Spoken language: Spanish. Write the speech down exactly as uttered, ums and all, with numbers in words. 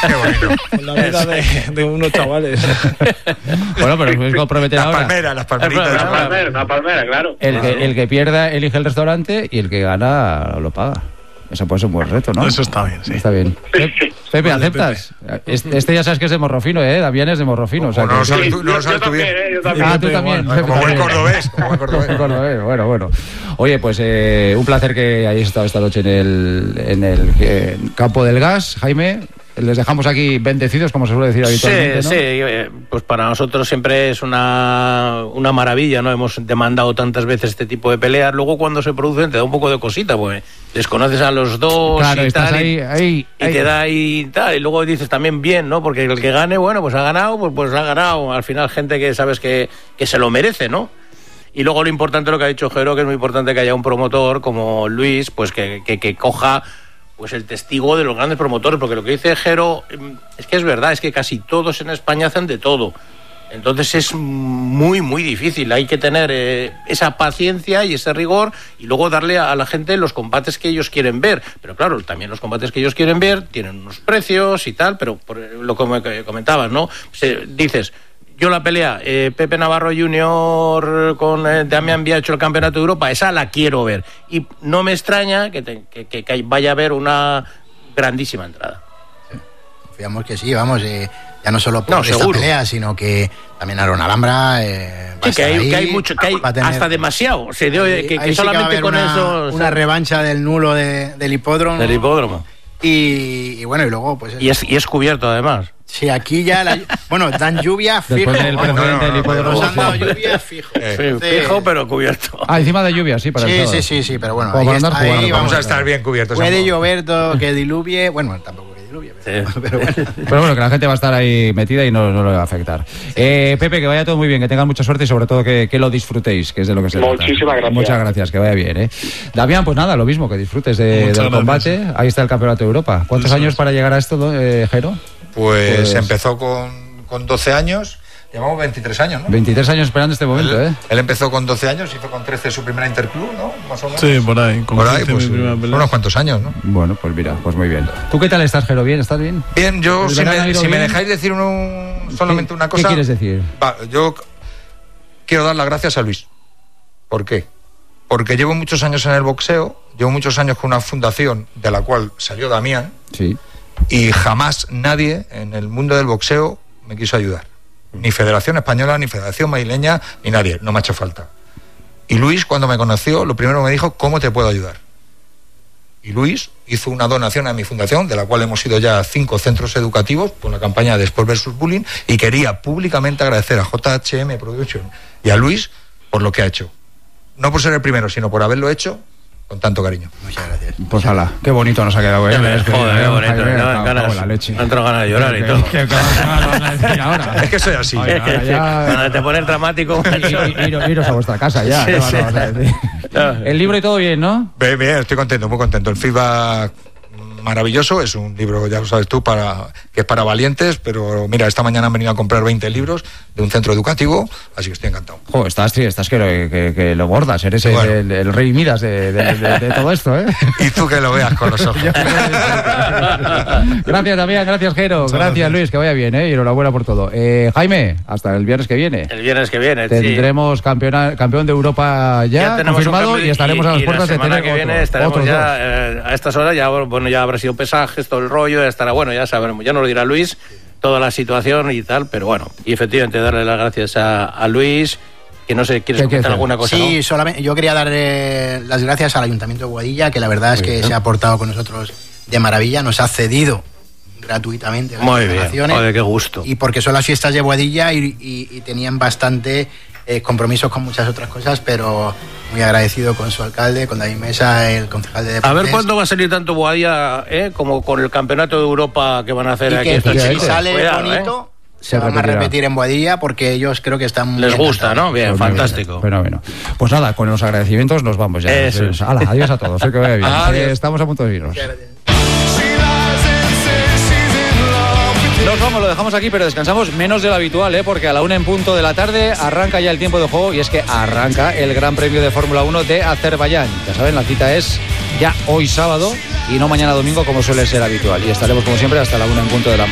Qué bonito. Con la vida de, de unos chavales. Bueno, pero es comprometer Las ahora. palmeras, las palmeritas. Una palmera, una palmera, claro. El que, el que pierda elige el restaurante y el que gana lo paga. Eso puede ser un buen reto, ¿no? Eso está bien, sí. Está bien. Pepe, Vale, ¿aceptas? Este, este ya sabes que es de Morrofino, ¿eh? Damián es de Morrofino. O sea, no lo que... sabes tú, no yo, lo sabes yo tú bien. también, ¿eh? Yo también. Ah, tú también. Igual. Como buen cordobés. Como buen cordobés. Como cordobés, bueno, bueno. Oye, pues eh, un placer que hayáis estado esta noche en el, en el eh, Campo del Gas, Jaime. Les dejamos aquí bendecidos, como se suele decir habitualmente, Sí, ¿no? sí, eh, pues para nosotros siempre es una, una maravilla, ¿no? Hemos demandado tantas veces este tipo de peleas, luego cuando se producen te da un poco de cosita, pues desconoces a los dos Claro, y estás tal, ahí, y, ahí, y ahí. te da y tal, y luego dices también bien, ¿no? Porque el que gane, bueno, pues ha ganado, pues, pues ha ganado, al final gente que sabes que, que se lo merece, ¿no? Y luego lo importante, lo que ha dicho Jero, que es muy importante que haya un promotor como Luis, pues que, que, que coja pues el testigo de los grandes promotores, porque lo que dice Jero es que es verdad, es que casi todos en España hacen de todo. Entonces es muy, muy difícil. Hay que tener eh, esa paciencia y ese rigor y luego darle a, a la gente los combates que ellos quieren ver. Pero claro, también los combates que ellos quieren ver tienen unos precios y tal, pero por lo que me comentabas, ¿no? Se, dices... Yo la pelea, eh, Pepe Navarro junior con eh, Damián había hecho el Campeonato de Europa, esa la quiero ver. Y no me extraña que, te, que, que, que vaya a haber una grandísima entrada. Sí. Confiamos que sí, vamos, eh, ya no solo por no, esta seguro. pelea, sino que también Aaron Alhambra eh, va sí, que, hay, ahí, que hay mucho, que hay tener, hasta demasiado. O sea, de, que, ahí que sí solamente que con una, eso... Una revancha del nulo de, del hipódromo. Del hipódromo. Y, y bueno, y luego pues... Y es, y es cubierto además. Sí, aquí ya la, bueno, dan lluvia fijo. Después del bueno, precedente del hipódromo. nos han dado lluvia fijo. Eh, sí, fijo, pero cubierto. Ah, encima de lluvia, sí, para sí, el sábado. sí, sí, sí, pero bueno. Como Ahí para está, andar jugando, ahí Vamos vamos a estar bien cubiertos. Puede ambos. llover, todo, que diluvie. Bueno, tampoco que diluvie, pero, sí. pero bueno. Pero bueno, que la gente va a estar ahí metida y no, no le va a afectar. Eh, Pepe, que vaya todo muy bien, que tengan mucha suerte y sobre todo que, que lo disfrutéis, que es de lo que se trata. Muchísimas gracias. Muchas gracias, que vaya bien, ¿eh? Damián, pues nada, lo mismo, que disfrutes de, del Muchas combate. gracias. Ahí está el Campeonato de Europa. ¿Cuántos Eso años es. para llegar a esto, eh, Jero? Pues, Pues- empezó con, con doce años, llevamos veintitrés años, ¿no? veintitrés años esperando este momento, él, ¿eh? él empezó con doce años, hizo con trece su primera interclub, ¿no? Más o menos. Sí, por ahí. Con Por ahí, quince pues, mi primera pelea. unos cuantos años, ¿no? Bueno, pues mira, pues muy bien. ¿Tú qué tal estás, Jero? ¿Bien? ¿Estás bien? Bien, yo, ¿El si, verano ha me, ido si me bien? dejáis decir un- solamente ¿Qué- una cosa... ¿Qué quieres decir? Va, yo quiero dar las gracias a Luis. ¿Por qué? Porque llevo muchos años en el boxeo, llevo muchos años con una fundación de la cual salió Damián, Sí. y jamás nadie en el mundo del boxeo me quiso ayudar. Ni Federación Española, ni Federación Madrileña, ni nadie. No me ha hecho falta. Y Luis, cuando me conoció, lo primero me dijo, ¿cómo te puedo ayudar? Y Luis hizo una donación a mi fundación, de la cual hemos ido ya a cinco centros educativos por la campaña de Sport versus Bullying, y quería públicamente agradecer a J H M Production y a Luis por lo que ha hecho. No por ser el primero, sino por haberlo hecho con tanto cariño. Muchas gracias. Pues ala, qué bonito nos ha quedado, ¿eh? Ya ves, Es que- joder, qué bonito, Jaime, ¿no? cago Ganas- en la leche. me han entrado ganas de llorar y ¿Qué- todo. qué- qué- qué vas a decir ahora? Es que soy así. Oye, ahora ya- Cuando te pones dramático, macho. Ir- ir- Iros a vuestra casa ya. Sí, ¿qué sí. vamos a decir? El libro y todo bien, ¿no? Bien, bien, estoy contento, muy contento. El feedback maravilloso, es un libro, ya lo sabes tú, para que es para valientes, pero mira, esta mañana han venido a comprar veinte libros de un centro educativo, así que estoy encantado. Jo, estás, sí, estás que, lo- que, que lo gordas, eres Sí, el, bueno. el- el rey Midas de, de- de- de todo esto, ¿eh? Y tú que lo veas con los ojos. Gracias, Damián, gracias, Jero, Muchas gracias, gracias. Luis, que vaya bien, ¿eh? Y enhorabuena por todo. Eh, Jaime, hasta el viernes que viene. El viernes que viene, sí. Tendremos campeona- campeón de Europa ya, tenemos un confirmado cambio y estaremos y- a las y puertas la de semana tener que otro, viene estaremos otros ya dos. eh, a estas horas ya bueno ya habrá sido pesajes, todo el rollo, ya estará bueno, ya sabremos, ya nos lo dirá Luis toda la situación y tal, pero bueno, y efectivamente darle las gracias a, a Luis, que no sé, ¿quieres ¿Qué quieres comentar hacer? alguna cosa? Sí, ¿no? solamente yo quería darle las gracias al Ayuntamiento de Boadilla, que la verdad es Muy que bien. se ha portado con nosotros de maravilla, nos ha cedido gratuitamente las Muy bien, instalaciones. joder, qué gusto. Y porque son las fiestas de Boadilla y, y- y tenían bastante eh, compromisos con muchas otras cosas, pero muy agradecido con su alcalde, con David Mesa, el concejal de A deportes. ver cuándo va a salir tanto Boadilla, ¿eh? Como con el campeonato de Europa que van a hacer Y aquí que, estos y si chicos. sale Cuidado, ¿eh? bonito, se, Se van a repetirá. repetir en Boadilla porque ellos creo que están muy Les gusta, encantados. ¿no? Bien, Pues fantástico. Fenómeno. Pues nada, con los agradecimientos nos vamos ya. Eso es. Hala, adiós a todos, eh, que vaya bien. Adiós. Eh, estamos a punto de irnos. Muchas gracias. Nos vamos, lo dejamos aquí, pero descansamos menos de lo habitual, ¿eh? Porque a la una en punto de la tarde arranca ya el tiempo de juego y es que arranca el Gran Premio de Fórmula uno de Azerbaiyán. Ya saben, la cita es ya hoy sábado y no mañana domingo como suele ser habitual. Y estaremos como siempre hasta la una en punto de la